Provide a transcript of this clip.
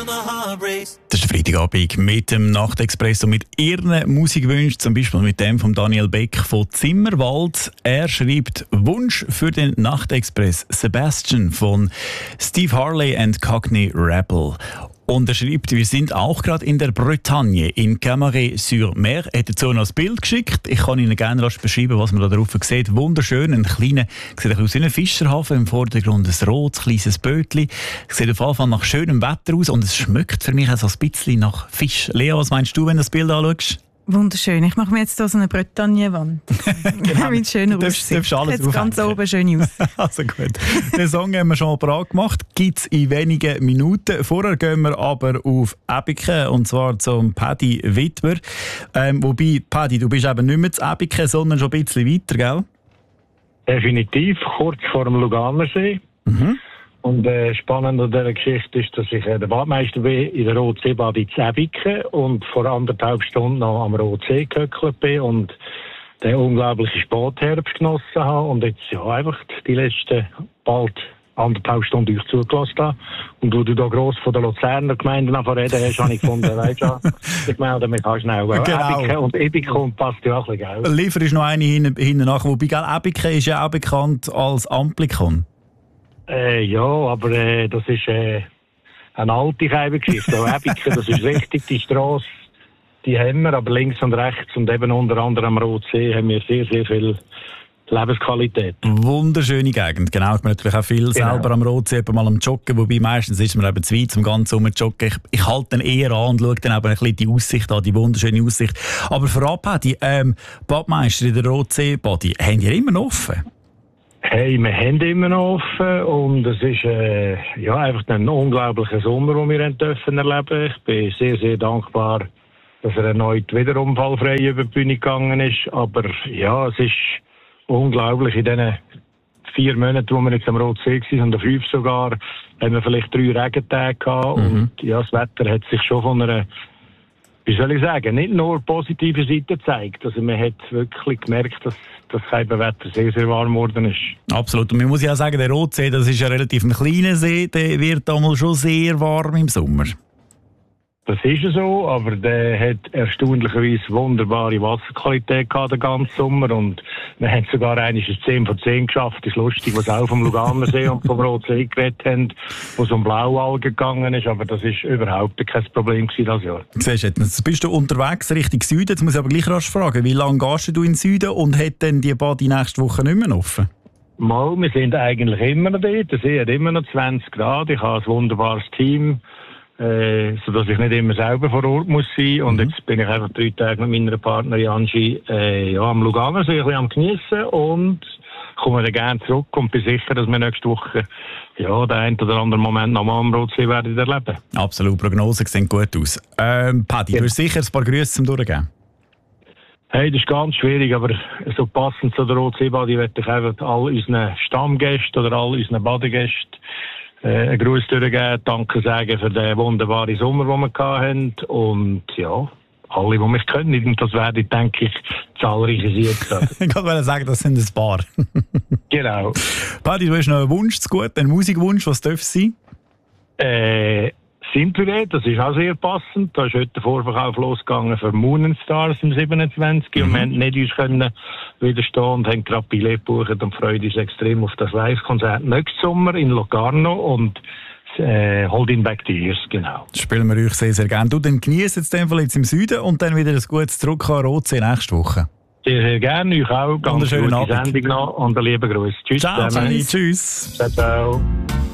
Das ist der Freitagabend mit dem Nachtexpress und mit Ihren Musikwünschen, zum Beispiel mit dem von Daniel Beck von Zimmerwald. Er schreibt Wunsch für den Nachtexpress Sebastian von Steve Harley and Cockney Rebel. Und er schreibt, wir sind auch gerade in der Bretagne, in Camaret-sur-Mer. Er hat dazu noch ein Bild geschickt. Ich kann Ihnen gerne rasch beschreiben, was man da drauf sieht. Wunderschön, ein kleiner, sieht aus wie ein Fischerhafen, im Vordergrund ein rotes, kleines Bötli. Sieht auf jeden Fall nach schönem Wetter aus und es schmeckt für mich auch so ein bisschen nach Fisch. Lea, was meinst du, wenn du das Bild anschaust? Wunderschön. Ich mache mir jetzt hier so eine Bretagne-Wand. Genau. Mit schöner Aussicht. Alles ganz oben schön aus. Also gut. Den Song haben wir schon parat gemacht. Gibt es in wenigen Minuten. Vorher gehen wir aber auf Ebiken, und zwar zum Paddy Wittmer. Wobei, Paddy, du bist eben nicht mehr zu Ebiken, sondern schon ein bisschen weiter, gell? Definitiv, kurz vor dem Luganersee. Mhm. Und spannend an dieser Geschichte ist, dass ich der Badmeister bin in der Rotseebad in Ebiken und vor 1,5 Stunden noch am Rotsee gehöckelt bin und den unglaublichen Spätherbst genossen habe und jetzt ja einfach die letzten bald 1,5 Stunden euch zugelassen habe. Und wo du da gross von der Luzerner Gemeinde reden hast, habe ich gefunden, weißt du, ich melde mich auch schnell. Genau. Ebiken und Ebiken passt ja auch ein bisschen, gell? Liefer ist noch eine hinten nach. Wobei, gell, Ebiken ist ja auch bekannt als Amplikon. Ja, aber das ist eine alte Geschichte. Ebiken, das ist richtig, die Strasse, die haben wir, aber links und rechts und eben unter anderem am Rotsee haben wir sehr, sehr viel Lebensqualität. Wunderschöne Gegend, genau. Ich bin natürlich auch viel selber am Rotsee, mal am Joggen, wobei meistens ist man eben zu weit zum ganzen Joggen. Ich halte dann eher an und schaue dann eben ein bisschen die Aussicht an, die wunderschöne Aussicht. Aber vorab, Paddy, Badmeister in der Rotsee-Body, haben die immer noch offen? Hey, wir haben immer noch offen und es ist ja, einfach ein unglaublicher Sommer, den wir erleben dürfen. Ich bin sehr, sehr dankbar, dass er erneut wieder unfallfrei über die Bühne gegangen ist. Aber ja, es ist unglaublich. In diesen 4 Monaten, wo wir jetzt am Rotsee waren, oder 5 sogar, haben wir vielleicht 3 Regentage gehabt. Und ja, das Wetter hat sich schon von einer, wie soll ich sagen, nicht nur positive Seite gezeigt. Also man hat wirklich gemerkt, dass das Wetter sehr, sehr warm geworden ist. Absolut. Und man muss ja auch sagen, der Rotsee, das ist ja relativ ein kleiner See, der wird damals schon sehr warm im Sommer. Das ist so, aber der hat erstaunlicherweise wunderbare Wasserqualität gehabt den ganzen Sommer und wir haben sogar ein 10 von 10 geschafft. Das ist lustig, was auch vom Luganersee und vom Rotsee geredet haben, wo es um Blaualgen gegangen ist, aber das ist überhaupt kein Problem gewesen das Jahr. Siehst du, jetzt bist du unterwegs Richtung Süden, jetzt muss ich aber gleich rasch fragen, wie lange gehst du in den Süden und hat denn die Badi nächste Woche nicht mehr offen? Mal, wir sind eigentlich immer noch dort, der See hat immer noch 20 Grad, ich habe ein wunderbares Team, sodass ich nicht immer selber vor Ort muss sein. Und jetzt bin ich einfach 3 Tage mit meiner Partnerin Angie ja, am Luganersee ein bisschen am Geniessen und komme dann gerne zurück und bin sicher, dass wir nächste Woche ja, den einen oder anderen Moment noch mal am Rotsee werden erleben. Absolut, Prognosen sehen gut aus. Paddy, du hast sicher ein paar Grüße zum Durchgeben. Hey, das ist ganz schwierig, aber so passend zu der Rotseebadi möchte ich einfach all unseren Stammgästen oder all unseren Badegästen einen Gruß durchgeben, Danke sagen für den wunderbaren Sommer, den wir hatten. Und ja, alle, die mich können. Und das werden, denke ich, zahlreiche Siege. Ich wollte sagen, das sind ein paar. Genau. Paddy, du hast noch einen Wunsch zu gut, einen Musikwunsch, was darf es sein? Simple, das ist auch sehr passend. Da ist heute der Vorverkauf losgegangen für Moon and Stars am 27. Und wir haben nicht uns können widerstehen und haben gerade Billett gebucht und freuen uns extrem auf das Live-Konzert nächsten Sommer in Locarno und Holding Back the Years, genau. Das spielen wir euch sehr, sehr gerne. Du, dann genießt jetzt den Fall jetzt im Süden und dann wieder ein gutes Zurück an Rotsee nächste Woche. Sehr, sehr gerne. Euch auch. Ganz gute Sendung noch und einen lieben Gruß. Tschüss. Ciao, tschüss. Ciao, ciao.